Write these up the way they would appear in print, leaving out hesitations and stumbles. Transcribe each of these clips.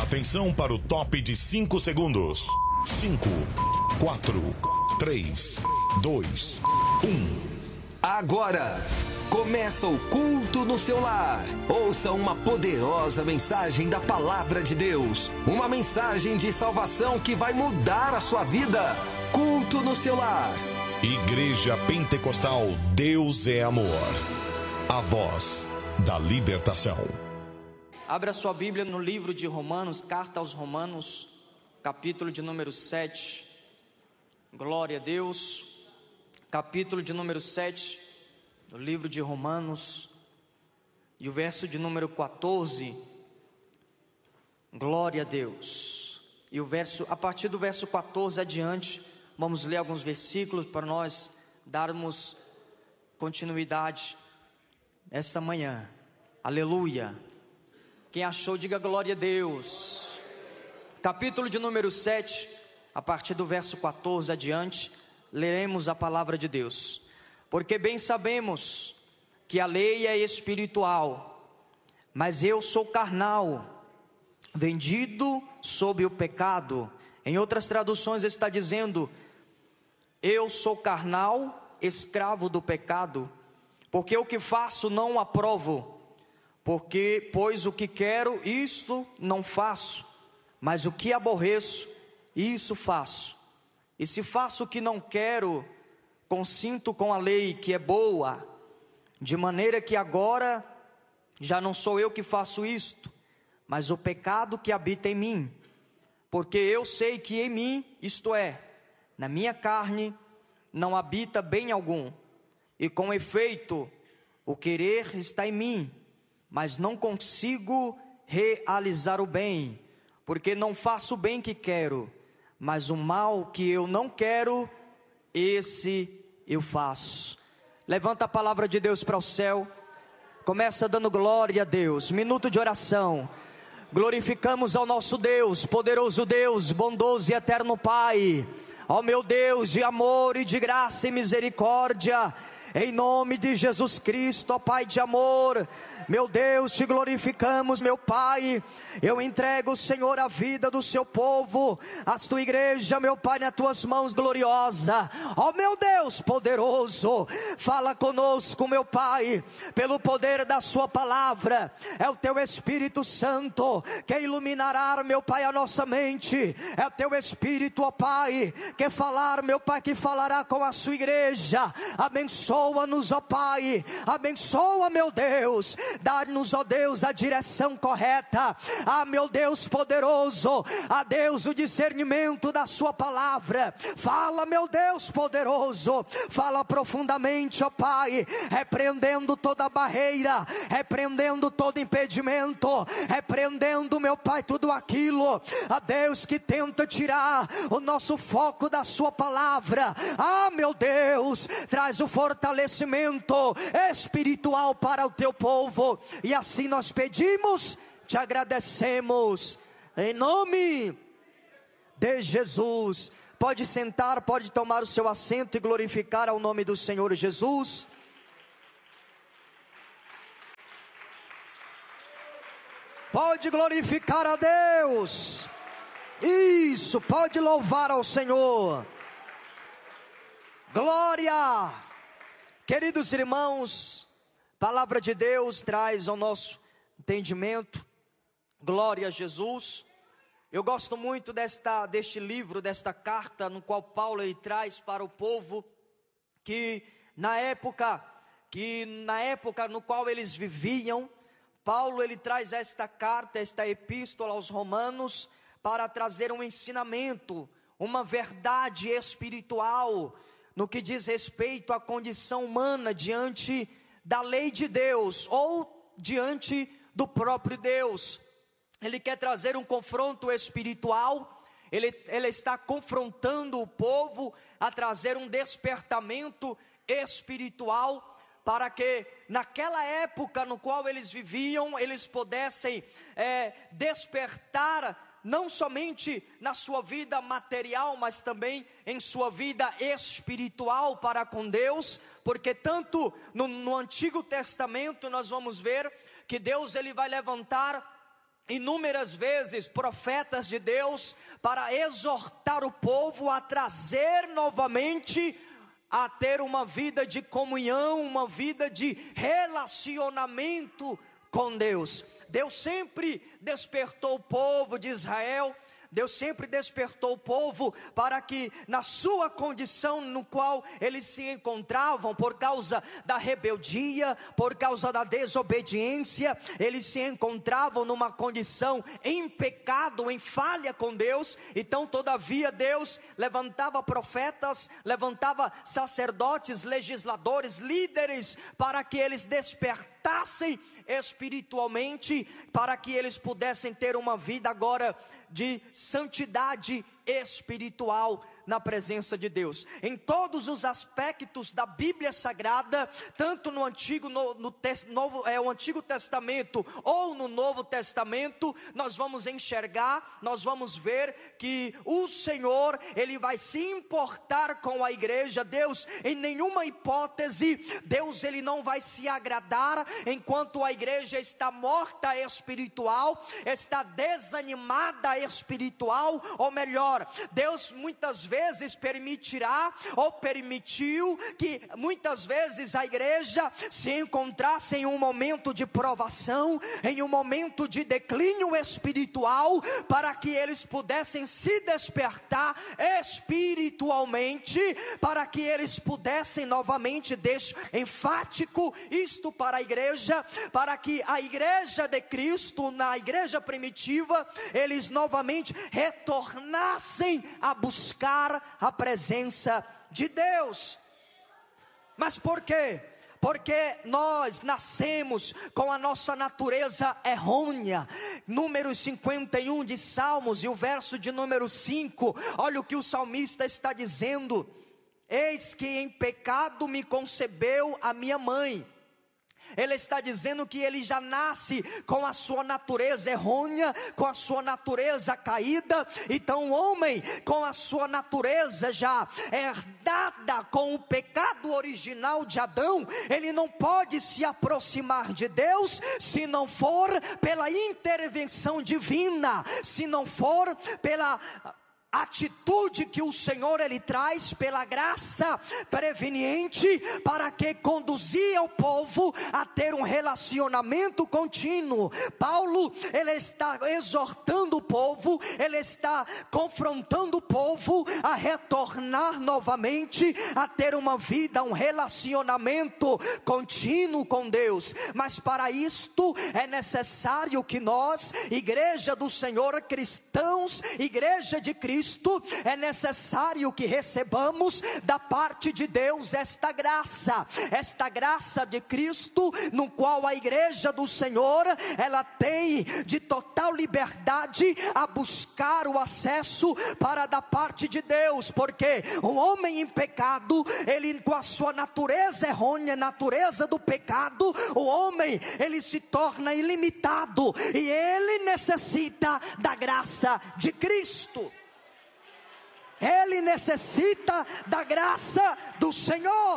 Atenção para o top de 5 segundos. 5, 4, 3, 2, 1. Agora começa o culto no seu lar. Ouça uma poderosa mensagem da palavra de Deus. Uma mensagem de salvação que vai mudar a sua vida. Culto no seu lar. Igreja Pentecostal Deus é Amor. A voz da libertação. Abra sua Bíblia no livro de Romanos, carta aos Romanos, capítulo de número 7. Glória a Deus. Capítulo de número 7 do livro de Romanos, e o verso de número 14. Glória a Deus. E a partir do verso 14 adiante, vamos ler alguns versículos para nós darmos continuidade esta manhã. Aleluia. Quem achou, diga glória a Deus. Capítulo de número 7, a partir do verso 14 adiante, leremos a palavra de Deus. Porque bem sabemos que a lei é espiritual, mas eu sou carnal, vendido sob o pecado. Em outras traduções está dizendo: eu sou carnal, escravo do pecado, porque o que faço não aprovo. Pois o que quero, isto não faço, mas o que aborreço, isso faço. E se faço o que não quero, consinto com a lei que é boa, de maneira que agora já não sou eu que faço isto, mas o pecado que habita em mim. Porque eu sei que em mim, isto é, na minha carne, não habita bem algum. E com efeito, o querer está em mim, mas não consigo realizar o bem, porque não faço o bem que quero, mas o mal que eu não quero, esse eu faço. Levanta a palavra de Deus para o céu. Começa dando glória a Deus. Minuto de oração. Glorificamos ao nosso Deus, poderoso Deus, bondoso e eterno Pai. Ó meu Deus de amor e de graça e misericórdia, em nome de Jesus Cristo, ó Pai de amor, meu Deus, te glorificamos, meu Pai. Eu entrego, Senhor, a vida do seu povo, a tua igreja, meu Pai, nas tuas mãos gloriosa. Ó meu Deus poderoso, fala conosco, meu Pai, pelo poder da sua palavra. É o teu Espírito Santo que iluminará, meu Pai, a nossa mente. É o teu Espírito, ó Pai, que falar, meu Pai, que falará com a sua igreja. Abençoa-nos, ó Pai, abençoa, meu Deus. Dá-nos, ó Deus, a direção correta. Ah, meu Deus poderoso, a Deus o discernimento da sua palavra. Fala, meu Deus poderoso, fala profundamente, ó Pai, repreendendo toda barreira, repreendendo todo impedimento, repreendendo, meu Pai, tudo aquilo, a Deus, que tenta tirar o nosso foco da sua palavra. Ah, meu Deus, traz o fortalecimento espiritual para o teu povo. E assim nós pedimos, te agradecemos, em nome de Jesus. Pode sentar, pode tomar o seu assento e glorificar ao nome do Senhor Jesus. Pode glorificar a Deus. Isso, pode louvar ao Senhor. Glória. Queridos irmãos, palavra de Deus traz ao nosso entendimento. Glória a Jesus. Eu gosto muito deste livro, desta carta, no qual Paulo ele traz para o povo que na época no qual eles viviam, Paulo ele traz esta carta, esta epístola aos Romanos, para trazer um ensinamento, uma verdade espiritual, no que diz respeito à condição humana diante da lei de Deus, ou diante do próprio Deus. Ele quer trazer um confronto espiritual. Ele está confrontando o povo a trazer um despertamento espiritual, para que naquela época no qual eles viviam, eles pudessem despertar, não somente na sua vida material, mas também em sua vida espiritual para com Deus. Porque tanto no Antigo Testamento nós vamos ver que Deus ele vai levantar inúmeras vezes profetas de Deus para exortar o povo a trazer novamente, a ter uma vida de comunhão, uma vida de relacionamento com Deus. Deus sempre despertou o povo de Israel, Deus sempre despertou o povo para que na sua condição no qual eles se encontravam, por causa da rebeldia, por causa da desobediência, eles se encontravam numa condição em pecado, em falha com Deus. Então todavia Deus levantava profetas, levantava sacerdotes, legisladores, líderes, para que eles despertassem espiritualmente, para que eles pudessem ter uma vida agora de santidade espiritual na presença de Deus. Em todos os aspectos da Bíblia Sagrada, tanto no Antigo Testamento ou no Novo Testamento, nós vamos enxergar, nós vamos ver que o Senhor, Ele vai se importar com a igreja. Deus, em nenhuma hipótese, Deus, Ele não vai se agradar enquanto a igreja está morta espiritual, está desanimada espiritual, ou melhor, Deus muitas vezes permitirá ou permitiu que muitas vezes a igreja se encontrasse em um momento de provação, em um momento de declínio espiritual, para que eles pudessem se despertar espiritualmente, para que eles pudessem novamente, deixo enfático isto para a igreja, para que a igreja de Cristo, na igreja primitiva, eles novamente retornassem a buscar a presença de Deus. Mas por quê? Porque nós nascemos com a nossa natureza errônea. Número 51 de Salmos e o verso de número 5, olha o que o salmista está dizendo: eis que em pecado me concebeu a minha mãe. Ele está dizendo que ele já nasce com a sua natureza errônea, com a sua natureza caída. Então o homem, com a sua natureza já herdada com o pecado original de Adão, ele não pode se aproximar de Deus se não for pela intervenção divina, se não for pela atitude que o Senhor Ele traz, pela graça preveniente, para que conduzia o povo a ter um relacionamento contínuo. Paulo, ele está exortando o povo, ele está confrontando o povo a retornar novamente, a ter uma vida, um relacionamento contínuo com Deus. Mas para isto é necessário que nós, igreja do Senhor, cristãos, igreja de Cristo, é necessário que recebamos da parte de Deus esta graça de Cristo, no qual a igreja do Senhor, ela tem de total liberdade a buscar o acesso para da parte de Deus, porque um homem em pecado, ele com a sua natureza errônea, natureza do pecado, o homem, ele se torna ilimitado, e ele necessita da graça de Cristo. Ele necessita da graça do Senhor.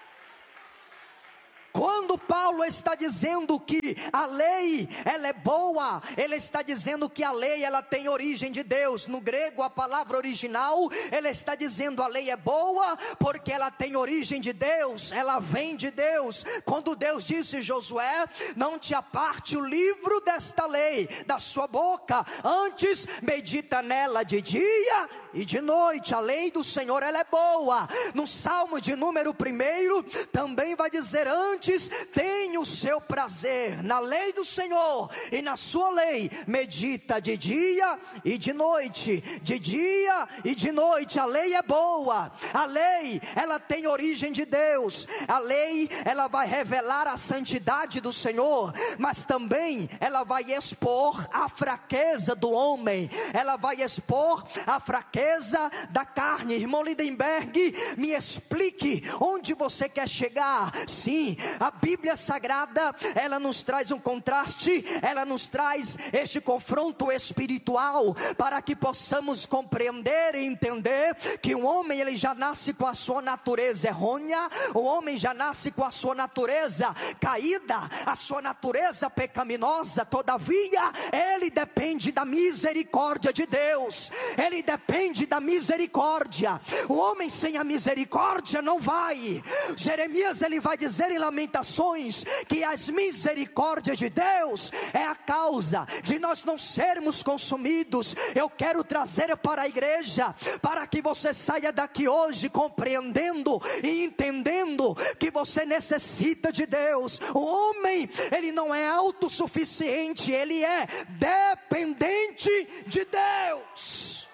Quando Paulo está dizendo que a lei, ela é boa, ele está dizendo que a lei, ela tem origem de Deus. No grego, a palavra original, ele está dizendo a lei é boa porque ela tem origem de Deus, ela vem de Deus. Quando Deus disse: Josué, não te aparte o livro desta lei da sua boca, antes medita nela de dia e de noite. A lei do Senhor, ela é boa. No Salmo de número 1 também vai dizer: antes tem o seu prazer na lei do Senhor, e na sua lei medita de dia e de noite. De dia e de noite. A lei é boa. A lei, ela tem origem de Deus. A lei, ela vai revelar a santidade do Senhor, mas também ela vai expor a fraqueza do homem. Ela vai expor a fraqueza natureza da carne. Irmão Lindenberg, me explique onde você quer chegar. Sim, a Bíblia Sagrada, ela nos traz um contraste, ela nos traz este confronto espiritual, para que possamos compreender e entender que o homem, ele já nasce com a sua natureza errônea, o homem já nasce com a sua natureza caída, a sua natureza pecaminosa. Todavia, ele depende da misericórdia de Deus, ele depende da misericórdia. O homem sem a misericórdia não vai. Jeremias, ele vai dizer em Lamentações que as misericórdias de Deus é a causa de nós não sermos consumidos. Eu quero trazer para a igreja, para que você saia daqui hoje compreendendo e entendendo que você necessita de Deus. O homem, ele não é autossuficiente, ele é dependente de Deus.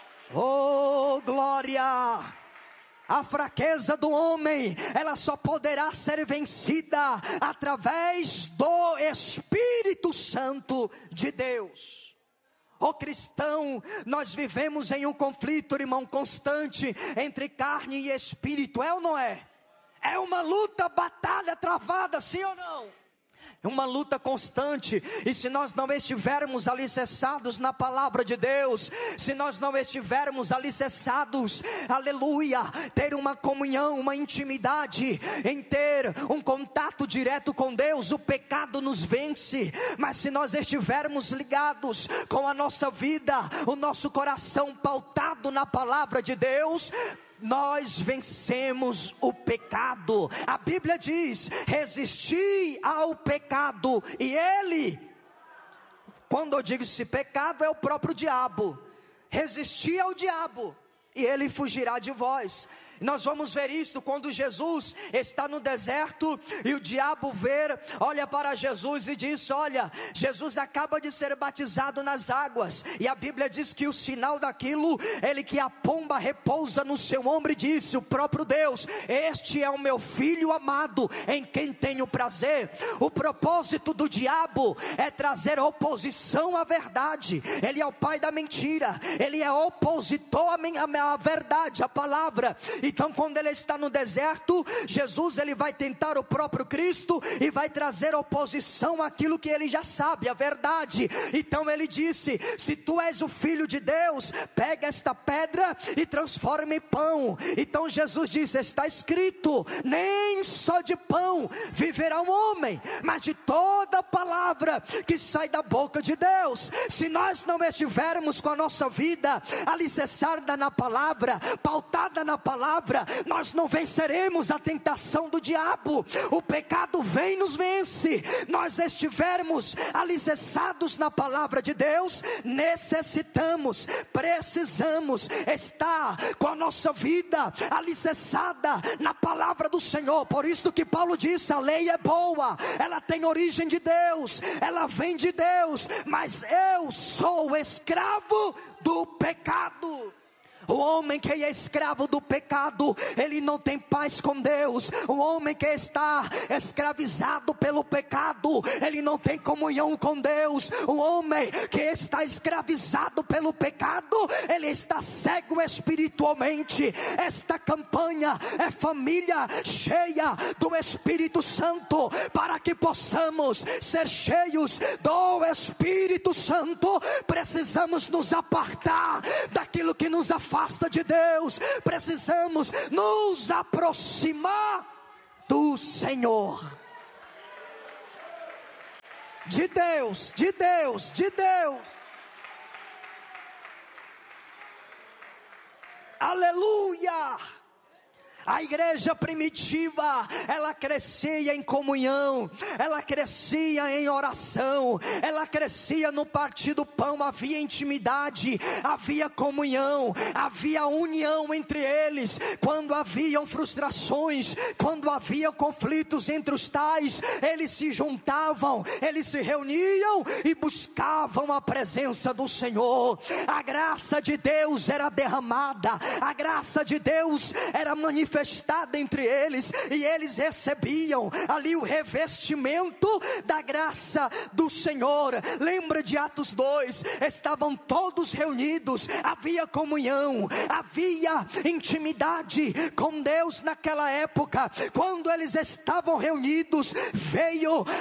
Oh, glória! A fraqueza do homem, ela só poderá ser vencida através do Espírito Santo de Deus. Ó cristão, nós vivemos em um conflito, irmão, constante entre carne e espírito, é ou não é? É uma luta, batalha travada, sim ou não? É uma luta constante, e se nós não estivermos alicerçados na palavra de Deus, se nós não estivermos alicerçados, aleluia, ter uma comunhão, uma intimidade, em ter um contato direto com Deus, o pecado nos vence. Mas se nós estivermos ligados com a nossa vida, o nosso coração pautado na palavra de Deus, nós vencemos o pecado. A Bíblia diz: resisti ao pecado e ele, quando eu digo esse pecado, é o próprio diabo. Resisti ao diabo e ele fugirá de vós. Nós vamos ver isso quando Jesus está no deserto e o diabo olha para Jesus e diz: olha, Jesus acaba de ser batizado nas águas, e a Bíblia diz que o sinal daquilo, ele que a pomba repousa no seu ombro, e disse o próprio Deus: este é o meu filho amado, em quem tenho prazer. O propósito do diabo é trazer oposição à verdade. Ele é o pai da mentira, ele é opositor à verdade, à palavra. Então, quando ele está no deserto, Jesus, ele vai tentar o próprio Cristo e vai trazer oposição àquilo que ele já sabe, a verdade. Então ele disse: se tu és o Filho de Deus, pega esta pedra e transforma em pão. Então Jesus disse: está escrito, nem só de pão viverá um homem, mas de toda palavra que sai da boca de Deus. Se nós não estivermos com a nossa vida alicerçada na palavra, pautada na palavra, nós não venceremos a tentação do diabo. O pecado vem e nos vence. Nós estivermos alicerçados na palavra de Deus, precisamos estar com a nossa vida alicerçada na palavra do Senhor. Por isso que Paulo disse: a lei é boa, ela tem origem de Deus, ela vem de Deus, mas eu sou escravo do pecado. O homem que é escravo do pecado, ele não tem paz com Deus. O homem que está escravizado pelo pecado, ele não tem comunhão com Deus. O homem que está escravizado pelo pecado, ele está cego espiritualmente. Esta campanha é família cheia do Espírito Santo, para que possamos ser cheios do Espírito Santo. Precisamos nos apartar daquilo que nos afasta de Deus, precisamos nos aproximar do Senhor, de Deus, de Deus, de Deus. Aleluia! A igreja primitiva, ela crescia em comunhão, ela crescia em oração, ela crescia no partir do pão. Havia intimidade, havia comunhão, havia união entre eles. Quando haviam frustrações, quando havia conflitos entre os tais, eles se juntavam, eles se reuniam e buscavam a presença do Senhor. A graça de Deus era derramada, a graça de Deus era manifestada manifestada entre eles, e eles recebiam ali o revestimento da graça do Senhor. Lembra de Atos 2, estavam todos reunidos, havia comunhão, havia intimidade com Deus naquela época. Quando eles estavam reunidos, veio